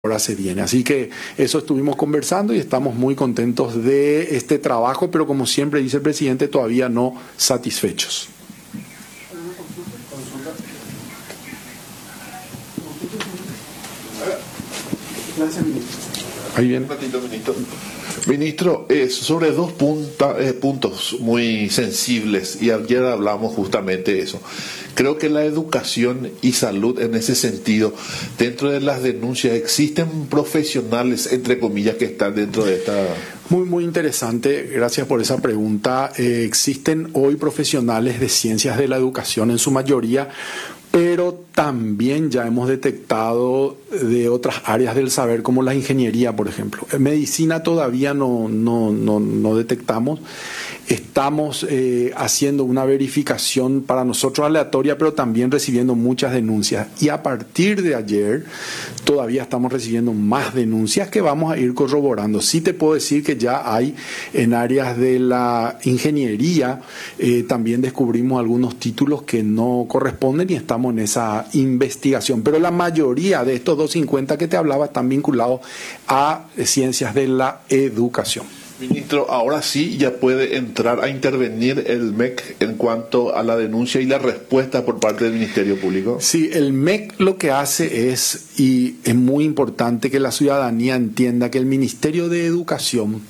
ahora se viene. Así que eso estuvimos conversando y estamos muy contentos de este trabajo, pero como siempre dice el presidente, todavía no satisfechos. Gracias, ministro. Ahí viene. Un ratito, ministro. Ministro, sobre dos puntos muy sensibles, y ayer hablamos justamente de eso. Creo que la educación y salud en ese sentido, dentro de las denuncias, ¿existen profesionales, entre comillas, que están dentro de esta...? Muy interesante, gracias por esa pregunta. Existen hoy profesionales de ciencias de la educación en su mayoría, pero también ya hemos detectado de otras áreas del saber, como la ingeniería, por ejemplo. En medicina todavía no detectamos. Estamos haciendo una verificación para nosotros aleatoria, pero también recibiendo muchas denuncias. Y a partir de ayer todavía estamos recibiendo más denuncias que vamos a ir corroborando. Sí te puedo decir que ya hay en áreas de la ingeniería, también descubrimos algunos títulos que no corresponden y estamos en esa investigación. Pero la mayoría de estos 250 que te hablaba están vinculados a ciencias de la educación. Ministro, ahora sí ya puede entrar a intervenir el MEC en cuanto a la denuncia y la respuesta por parte del Ministerio Público. Sí, el MEC lo que hace es, y es muy importante que la ciudadanía entienda que el Ministerio de Educación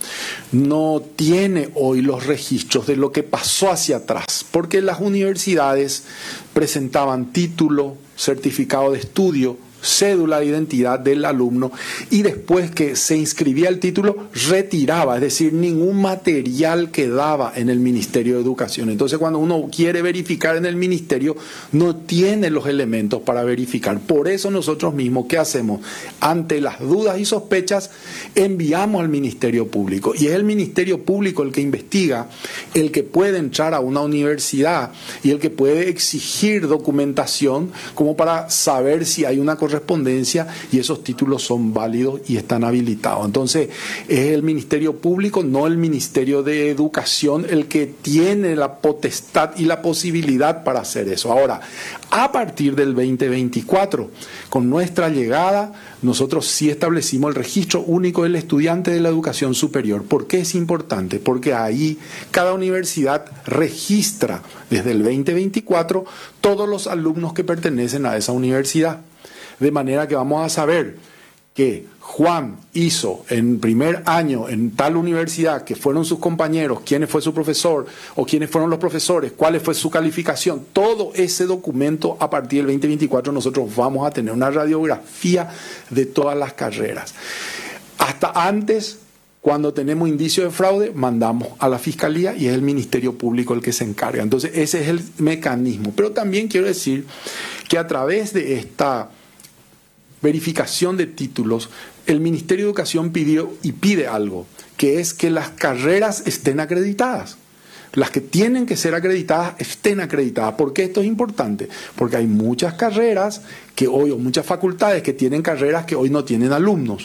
no tiene hoy los registros de lo que pasó hacia atrás, porque las universidades presentaban título, certificado de estudio, cédula de identidad del alumno, y después que se inscribía el título retiraba, es decir, ningún material quedaba en el Ministerio de Educación. Entonces, cuando uno quiere verificar en el ministerio, no tiene los elementos para verificar. Por eso nosotros mismos, ¿qué hacemos? Ante las dudas y sospechas, enviamos al Ministerio Público, y es el Ministerio Público el que investiga, el que puede entrar a una universidad y el que puede exigir documentación como para saber si hay una correspondencia y esos títulos son válidos y están habilitados. Entonces, es el Ministerio Público, no el Ministerio de Educación, el que tiene la potestad y la posibilidad para hacer eso. Ahora, a partir del 2024, con nuestra llegada, nosotros sí establecimos el registro único del estudiante de la educación superior. ¿Por qué es importante? Porque ahí cada universidad registra desde el 2024 todos los alumnos que pertenecen a esa universidad. De manera que vamos a saber que Juan hizo en primer año en tal universidad, que fueron sus compañeros, quién fue su profesor o quiénes fueron los profesores, cuál fue su calificación. Todo ese documento a partir del 2024 nosotros vamos a tener una radiografía de todas las carreras. Hasta antes, cuando tenemos indicio de fraude, mandamos a la Fiscalía y es el Ministerio Público el que se encarga. Entonces, ese es el mecanismo. Pero también quiero decir que a través de esta verificación de títulos, el Ministerio de Educación pidió y pide algo, que es que las carreras estén acreditadas. Las que tienen que ser acreditadas estén acreditadas. ¿Por qué esto es importante? Porque hay muchas carreras que hoy, o muchas facultades que tienen carreras que hoy no tienen alumnos.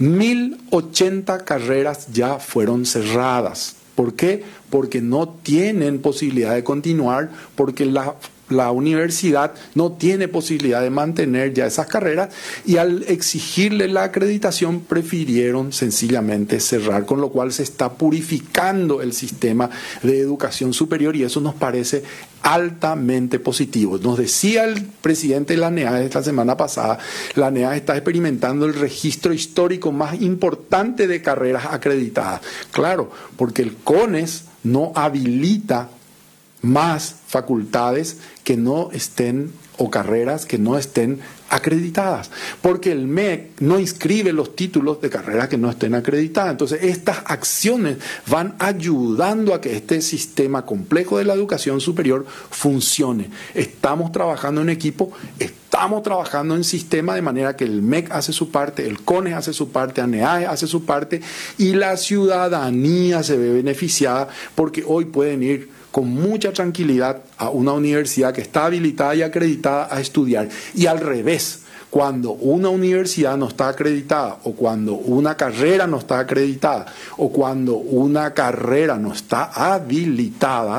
1080 carreras ya fueron cerradas. ¿Por qué? Porque no tienen posibilidad de continuar, porque la universidad no tiene posibilidad de mantener ya esas carreras, y al exigirle la acreditación prefirieron sencillamente cerrar, con lo cual se está purificando el sistema de educación superior y eso nos parece altamente positivo. Nos decía el presidente de la ANEAD esta semana pasada, la ANEAD está experimentando el registro histórico más importante de carreras acreditadas. Claro, porque el CONES no habilita más facultades que no estén, o carreras que no estén acreditadas, porque el MEC no inscribe los títulos de carreras que no estén acreditadas. Entonces, estas acciones van ayudando a que este sistema complejo de la educación superior funcione. Estamos trabajando en equipo, estamos trabajando en sistema, de manera que el MEC hace su parte, el CONES hace su parte, ANEAE hace su parte, y la ciudadanía se ve beneficiada, porque hoy pueden ir con mucha tranquilidad a una universidad que está habilitada y acreditada a estudiar. Y al revés, cuando una universidad no está acreditada, o cuando una carrera no está acreditada, o cuando una carrera no está habilitada,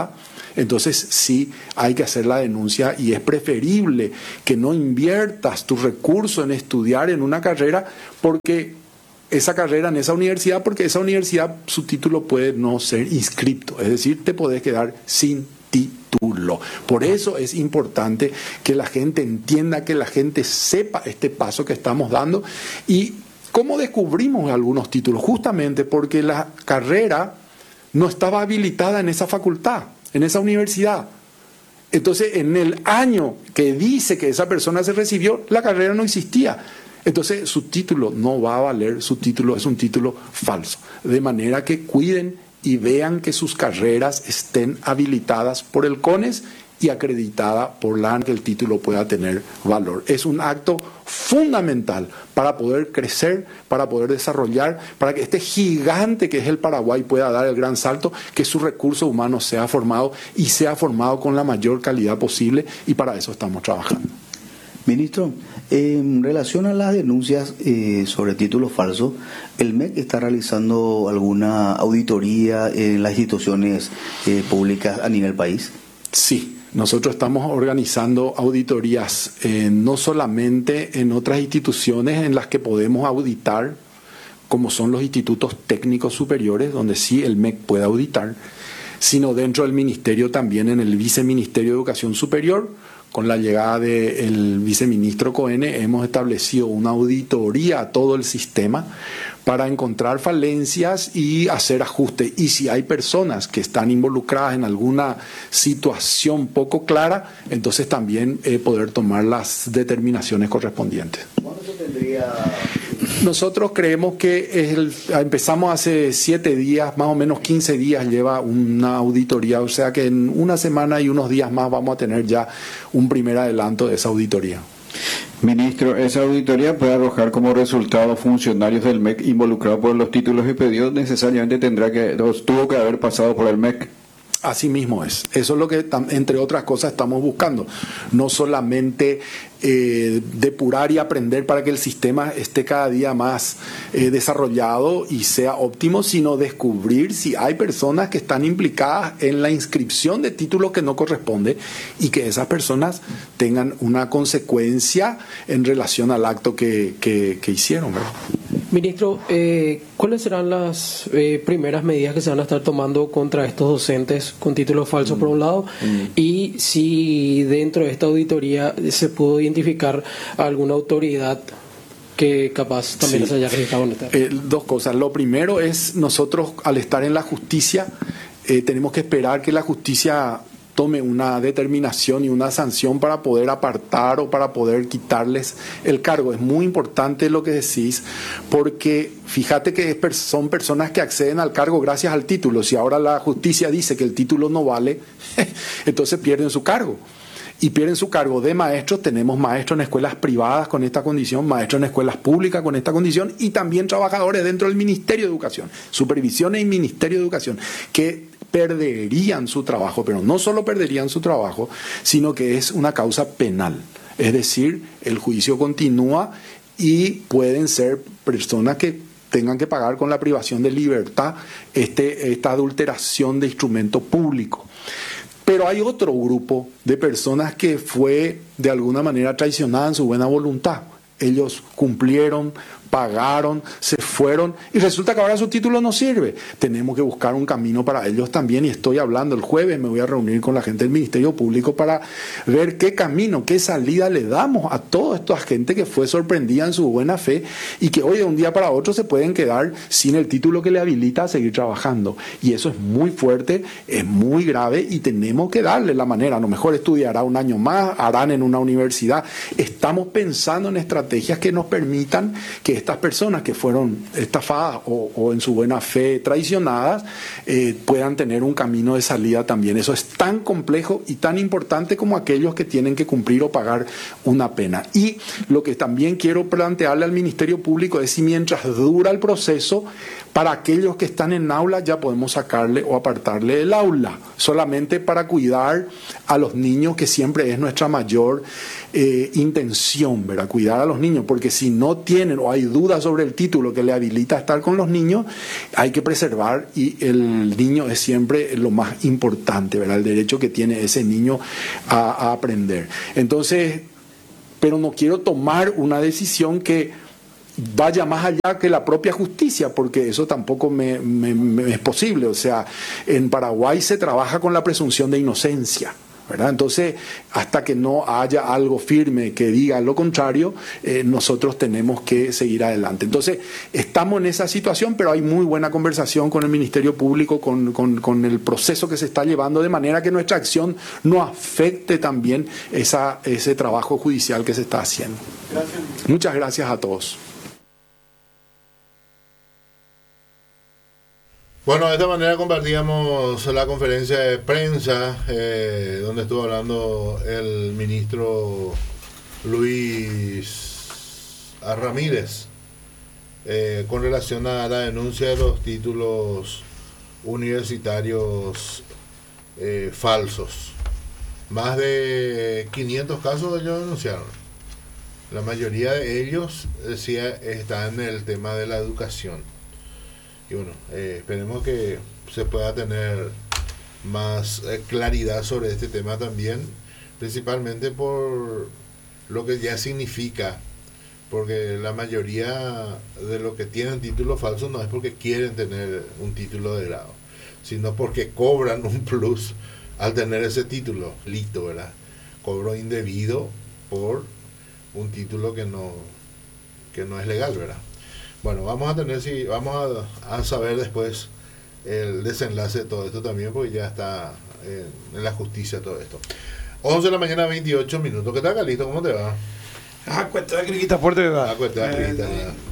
entonces sí hay que hacer la denuncia y es preferible que no inviertas tu recurso en estudiar en una carrera porque esa carrera en esa universidad, porque esa universidad su título puede no ser inscripto, es decir, te podés quedar sin título. Por eso es importante que la gente entienda, que la gente sepa este paso que estamos dando. ¿Y cómo descubrimos algunos títulos? Justamente porque la carrera no estaba habilitada en esa facultad, en esa universidad. Entonces, en el año que dice que esa persona se recibió, la carrera no existía. Entonces, su título no va a valer, su título es un título falso. De manera que cuiden y vean que sus carreras estén habilitadas por el CONES y acreditada por la ANE, que el título pueda tener valor. Es un acto fundamental para poder crecer, para poder desarrollar, para que este gigante que es el Paraguay pueda dar el gran salto, que su recurso humano sea formado y sea formado con la mayor calidad posible, y para eso estamos trabajando. Ministro, en relación a las denuncias sobre títulos falsos, ¿el MEC está realizando alguna auditoría en las instituciones públicas a nivel país? Sí, nosotros estamos organizando auditorías no solamente en otras instituciones en las que podemos auditar, como son los institutos técnicos superiores, donde sí el MEC puede auditar, sino dentro del ministerio también en el Viceministerio de Educación Superior. Con la llegada del viceministro Coene hemos establecido una auditoría a todo el sistema para encontrar falencias y hacer ajustes. Y si hay personas que están involucradas en alguna situación poco clara, entonces también poder tomar las determinaciones correspondientes. ¿Cuándo se tendría? Nosotros creemos que empezamos hace 7 días, más o menos 15 días lleva una auditoría, o sea que en una semana y unos días más vamos a tener ya un primer adelanto de esa auditoría. Ministro, ¿esa auditoría puede arrojar como resultado funcionarios del MEC involucrados por los títulos y pedidos? ¿Necesariamente tuvo que haber pasado por el MEC? Así mismo es. Eso es lo que, entre otras cosas, estamos buscando. No solamente depurar y aprender para que el sistema esté cada día más desarrollado y sea óptimo, sino descubrir si hay personas que están implicadas en la inscripción de títulos que no corresponde y que esas personas tengan una consecuencia en relación al acto que hicieron, ¿verdad? Ministro, ¿cuáles serán las primeras medidas que se van a estar tomando contra estos docentes con títulos falsos por un lado? Y si dentro de esta auditoría se pudo identificar alguna autoridad que capaz también se haya registrado en esta. Dos cosas. Lo primero es, nosotros al estar en la justicia tenemos que esperar que la justicia tome una determinación y una sanción para poder apartar o para poder quitarles el cargo. Es muy importante lo que decís, porque fíjate que son personas que acceden al cargo gracias al título. Si ahora la justicia dice que el título no vale, entonces pierden su cargo. Y pierden su cargo de maestros. Tenemos maestros en escuelas privadas con esta condición, maestros en escuelas públicas con esta condición, y también trabajadores dentro del Ministerio de Educación, Supervisiones y Ministerio de Educación, que perderían su trabajo, pero no solo perderían su trabajo, sino que es una causa penal. Es decir, el juicio continúa y pueden ser personas que tengan que pagar con la privación de libertad esta adulteración de instrumento público. Pero hay otro grupo de personas que fue de alguna manera traicionada en su buena voluntad. Ellos cumplieron, pagaron, se fueron y resulta que ahora su título no sirve. Tenemos que buscar un camino para ellos también, y estoy hablando el jueves, me voy a reunir con la gente del Ministerio Público para ver qué camino, qué salida le damos a toda esta gente que fue sorprendida en su buena fe y que hoy de un día para otro se pueden quedar sin el título que le habilita a seguir trabajando. Y eso es muy fuerte, es muy grave y tenemos que darle la manera. A lo mejor estudiará un año más, harán en una universidad. Estamos pensando en estrategias que nos permitan que estas personas que fueron estafadas o en su buena fe traicionadas puedan tener un camino de salida también. Eso es tan complejo y tan importante como aquellos que tienen que cumplir o pagar una pena. Y lo que también quiero plantearle al Ministerio Público es si mientras dura el proceso, para aquellos que están en aula ya podemos sacarle o apartarle del aula, solamente para cuidar a los niños, que siempre es nuestra mayor intención, ¿verdad? Cuidar a los niños, porque si no tienen o hay dudas sobre el título que le habilita a estar con los niños, hay que preservar, y el niño es siempre lo más importante, ¿verdad? El derecho que tiene ese niño a aprender. Entonces, pero no quiero tomar una decisión que vaya más allá que la propia justicia, porque eso tampoco me es posible. O sea, en Paraguay se trabaja con la presunción de inocencia, ¿verdad? Entonces, hasta que no haya algo firme que diga lo contrario, nosotros tenemos que seguir adelante. Entonces, estamos en esa situación, pero hay muy buena conversación con el Ministerio Público, con el proceso que se está llevando, de manera que nuestra acción no afecte también ese trabajo judicial que se está haciendo. Gracias. Muchas gracias a todos. Bueno, de esta manera compartíamos la conferencia de prensa donde estuvo hablando el ministro Luis Ramírez con relación a la denuncia de los títulos universitarios falsos. Más de 500 casos ellos denunciaron. La mayoría de ellos, decía, están en el tema de la educación. Y bueno, esperemos que se pueda tener más claridad sobre este tema también, principalmente por lo que ya significa, porque la mayoría de los que tienen títulos falsos no es porque quieren tener un título de grado, sino porque cobran un plus al tener ese título, listo, ¿verdad? Cobro indebido por un título que no es legal, ¿verdad? Bueno, vamos a saber después el desenlace de todo esto también, porque ya está en la justicia todo esto. 11 de la mañana, 28 minutos. ¿Qué tal, Calito? ¿Cómo te va? Cuesta de criquita fuerte, ¿verdad? Cuesta de criquita.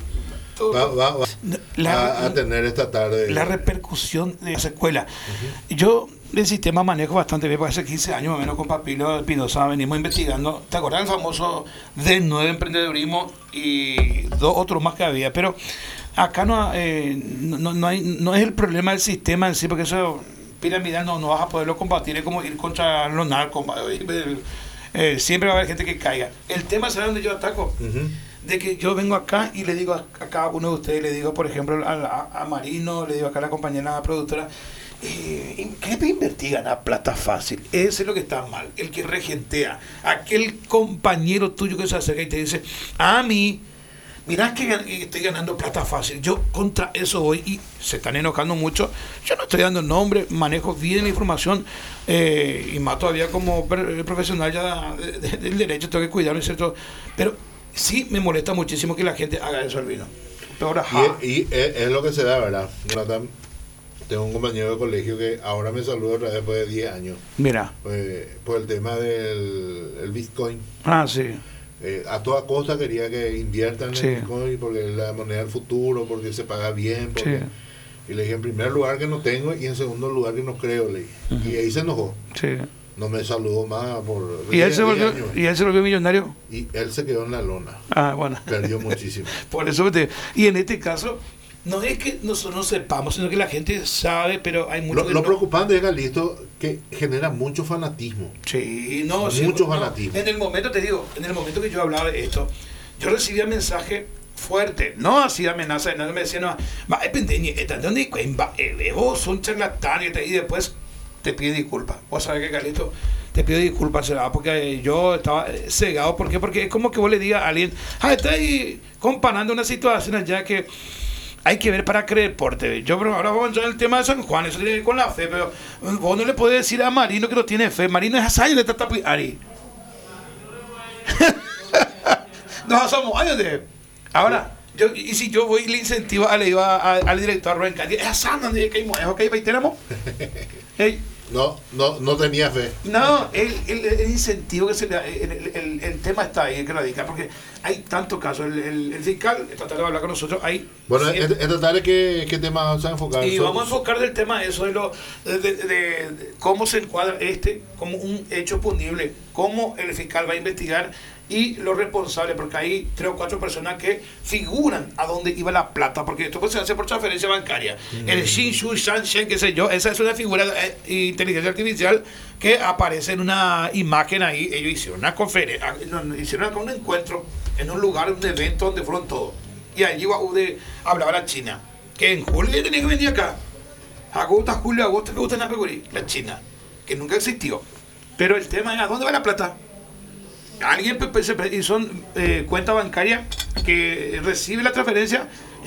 Va a tener esta tarde la repercusión de esa escuela. Yo el sistema manejo bastante bien, porque hace 15 años más o menos con Papilo Pinoza venimos investigando. ¿Te acordás del famoso D9 emprendedurismo y dos otros más que había? Pero acá no es el problema del sistema en sí, porque eso piramidal no vas a poderlo combatir, es como ir contra los narcos. Siempre va a haber gente que caiga. El tema, ¿sabes dónde yo ataco? De que yo vengo acá y le digo a cada uno de ustedes, le digo, por ejemplo, a Marino, le digo acá a la compañera productora, ¿qué te investigan a plata fácil? Ese es lo que está mal, el que regentea, aquel compañero tuyo que se acerca y te dice, a mí, mirá que estoy ganando plata fácil, yo contra eso voy, y se están enojando mucho. Yo no estoy dando nombre, manejo bien la información, y más todavía como profesional ya del derecho, tengo que cuidarlo, ¿cierto? Pero sí me molesta muchísimo que la gente haga eso al vino. Pero y es lo que se da, ¿verdad? Tengo un compañero de colegio que ahora me saluda otra vez después de 10 años. Mira. Por el tema del Bitcoin. Ah, sí. A toda costa quería que inviertan sí. en Bitcoin porque es la moneda del futuro, porque se paga bien. Porque... Sí. Y le dije, en primer lugar que no tengo y en segundo lugar que no creo. Le dije. Y ahí se enojó. Sí. No me saludó más por... ¿Y él se volvió millonario? Y él se quedó en la lona. Ah, bueno. Perdió muchísimo. Por eso y en este caso, no es que nosotros no sepamos, sino que la gente sabe, pero hay mucho... Lo preocupante es, Galisto, que genera mucho fanatismo. Sí, mucho fanatismo. En el momento, te digo, en el momento que yo hablaba de esto, yo recibía mensaje fuerte, no hacía amenaza, no me decía, no, va, vos son charlatanes, y después te pide disculpas. Vos sabés que, Carlito, te pido disculpas, ¿verdad? Porque yo estaba cegado. ¿Por qué? Porque es como que vos le digas a alguien, está ahí comparando una situación allá que hay que ver para creer porte. Yo, pero ahora vamos a entrar en el tema de San Juan, eso tiene que ver con la fe, pero vos no le podés decir a Marino que no tiene fe. Marino es hace años de Tatapi Ari. No, somos años de... Ahora, y si yo voy y le incentivo al director Rubén Cali, es asando, que ahí tenemos. Hey. No tenía fe. No, el incentivo que se le da, el tema está ahí, que radica, porque hay tantos casos. El fiscal está de hablar con nosotros. Bueno, esta tarde, ¿qué tema vamos a enfocar? Y vamos a enfocar del tema eso, de cómo se encuadra como un hecho punible, cómo el fiscal va a investigar y los responsables, porque hay 3 o 4 personas que figuran a dónde iba la plata, porque esto pues se hace por transferencia bancaria. El Shin Shu Shan Shen, qué sé yo, esa es una figura de inteligencia artificial que aparece en una imagen ahí. Ellos hicieron una conferencia, hicieron acá un encuentro en un lugar, un evento donde fueron todos. Y allí hablaba la China, que en julio tenía que venir acá. Agosto, julio, agosto, que gusta la China, que nunca existió. Pero el tema es, ¿a dónde va la plata? Alguien hizo cuenta bancaria que recibe la transferencia